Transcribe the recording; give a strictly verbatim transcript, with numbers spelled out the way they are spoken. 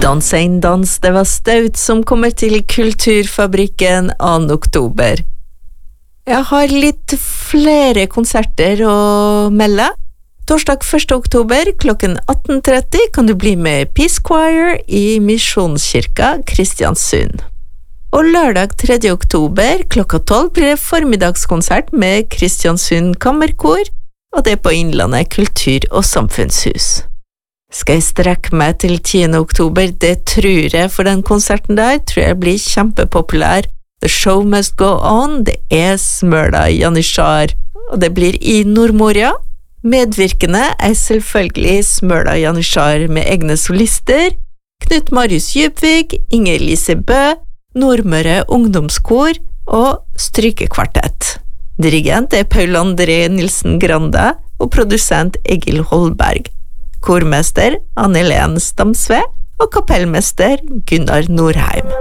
Danse en dans, det var Staut som kommer til Kulturfabrikken annen oktober. Jeg har litt flere konserter å melde. Torsdag første oktober klokken atten tretti kan du bli med Peace Choir i Misjonskirka Kristiansund. Og lørdag tredje oktober klokka tolv blir det formiddagskonsert med Kristiansund Kammerkor, og det er på Innlandet kultur- og samfunnshus. Skal jeg strekke meg til tiende oktober? Det tror jeg, for den konserten der tror jeg blir kjempepopulær. The show must go on, det er Smøla Janitsjar, og det blir i Nordmoria. Medvirkende er selvfølgelig Smøla Janitsjar med egne solister, Knut Marius Djupvig, Inger Lise Bø, Nordmøre Ungdomskor og Strykekvartett. Dirigent er Paul André Nilsen Grande og produsent Egil Holberg. Kormester Anne-Helen Stamsve og kapellmester Gunnar Norheim.